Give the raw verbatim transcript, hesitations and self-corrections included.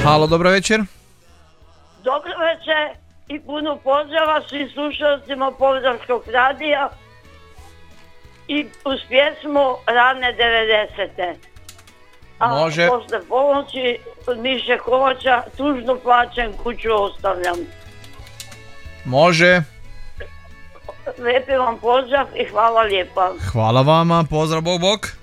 Halo, dobro večer. Dobro večer i puno pozdrava svim slušalcima Povdarskog radija i uz pjesmu Rane devedesete. A Može. posle pomoći od Miše Kovača Tužno plaćem, kuću ostavljam. Može. Lijepi vam pozdrav i hvala lijepa. Hvala vama, pozdrav, bok bok.